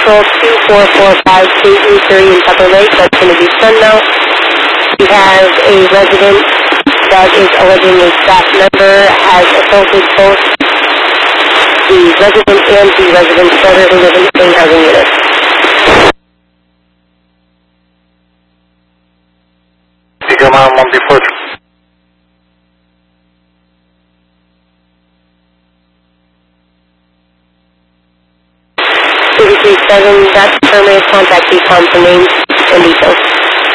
Patrol 2445 KE3 in Pepper Lake. That's going to be Sunmel. We have a resident that is alleging a staff member has assaulted both the resident and the resident's brother who live in the same housing unit. Eagle Mountain 1 before. 337, that's affirmative. Contact DCOM for names and details.